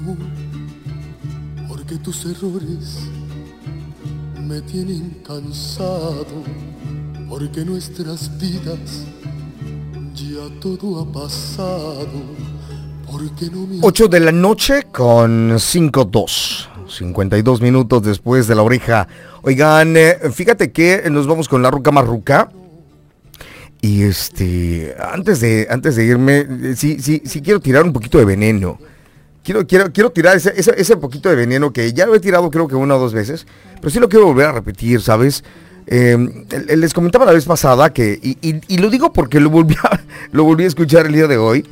Porque tus errores me tienen cansado, porque nuestras vidas ya todo ha pasado, porque no me... 8 de la noche con 52 minutos después de la oreja. Oigan, fíjate que nos vamos con la ruca más ruca. Y antes de irme, sí quiero tirar un poquito de veneno. Quiero tirar ese poquito de veneno que ya lo he tirado creo que una o dos veces, pero sí lo quiero volver a repetir, ¿sabes? Les comentaba la vez pasada que, y lo digo porque lo volví a escuchar el día de hoy,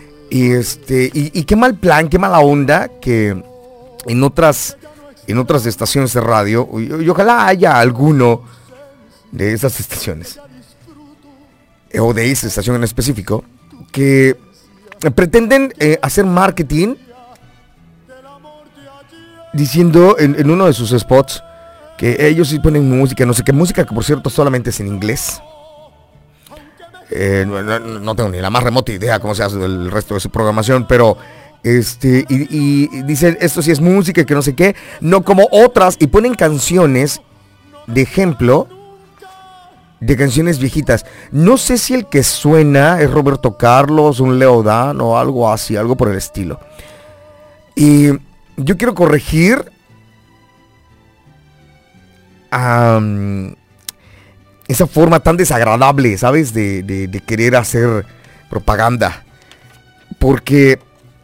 y qué mal plan, qué mala onda que en otras estaciones de radio, y ojalá haya alguno de esas estaciones, o de esa estación en específico, que pretenden hacer marketing diciendo en uno de sus spots que ellos sí ponen música, no sé qué música, que por cierto solamente es en inglés. No tengo ni la más remota idea cómo se hace el resto de su programación, pero y dicen esto sí es música, que no sé qué, no como otras, y ponen canciones de ejemplo de canciones viejitas. No sé si el que suena es Roberto Carlos, un Leo Dan o algo así, algo por el estilo. Y yo quiero corregir esa forma tan desagradable, ¿sabes? De querer hacer propaganda. Porque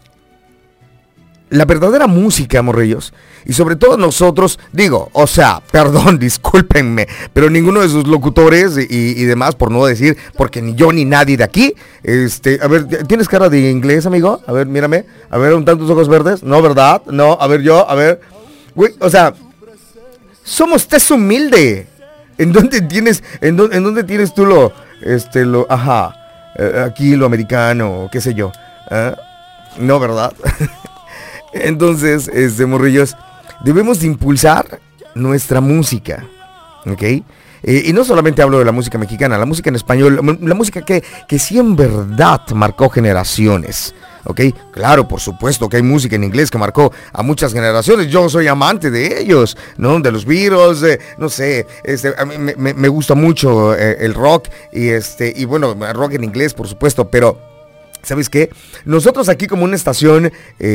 la verdadera música, morrillos, y sobre todo nosotros, perdón, discúlpenme, pero ninguno de sus locutores y demás, por no decir, porque ni yo ni nadie de aquí, a ver, ¿tienes cara de inglés, amigo? A ver, mírame, a ver, ¿un tantos ojos verdes? No, ¿verdad? No, a ver, güey, o sea, somos tez humilde. ¿En dónde tienes tú aquí lo americano, qué sé yo? No, ¿verdad? Entonces, morrillos, debemos de impulsar nuestra música, ¿ok? Y no solamente hablo de la música mexicana, la música en español, la música que sí en verdad marcó generaciones, ¿ok? Claro, por supuesto que hay música en inglés que marcó a muchas generaciones. Yo soy amante de ellos, ¿no? De los Beatles, no sé, a mí me gusta mucho el rock y bueno, rock en inglés, por supuesto, pero ¿sabes qué? Nosotros aquí como una estación,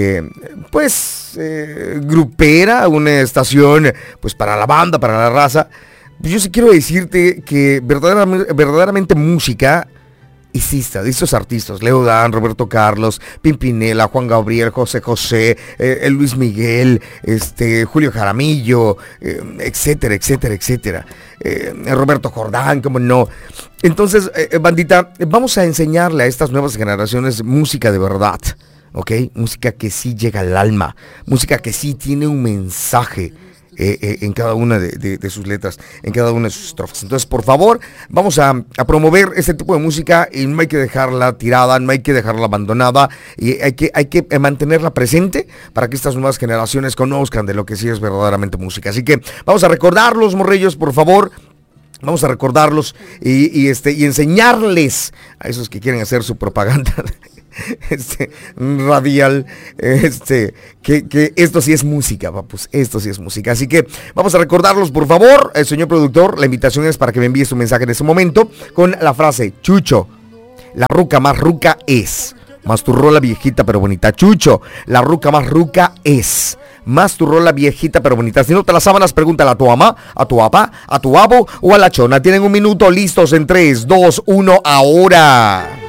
grupera, una estación, pues para la banda, para la raza, pues yo sí quiero decirte que verdaderamente música hiciste de estos artistas, Leo Dan, Roberto Carlos, Pimpinela, Juan Gabriel, José José, Luis Miguel, Julio Jaramillo, etcétera, etcétera, etcétera, Roberto Jordán, cómo no. Entonces, bandita, vamos a enseñarle a estas nuevas generaciones música de verdad, ¿ok? Música que sí llega al alma, música que sí tiene un mensaje en cada una de sus letras, en cada una de sus estrofas. Entonces, por favor, vamos a promover este tipo de música y no hay que dejarla tirada, no hay que dejarla abandonada, y hay que mantenerla presente para que estas nuevas generaciones conozcan de lo que sí es verdaderamente música. Así que vamos a recordarlos, morrillos, por favor. Vamos a recordarlos y enseñarles a esos que quieren hacer su propaganda radial, que esto sí es música, papus, esto sí es música. Así que vamos a recordarlos, por favor, señor productor. La invitación es para que me envíe su mensaje en ese momento con la frase: Chucho, la ruca más ruca es. Más tu rola viejita pero bonita. Chucho, la ruca más ruca es. Más tu rola viejita pero bonita. Si no te las sábanas, pregúntale a tu mamá, a tu papá, a tu abo o a la chona. Tienen un minuto, listos en 3, 2, 1, ahora.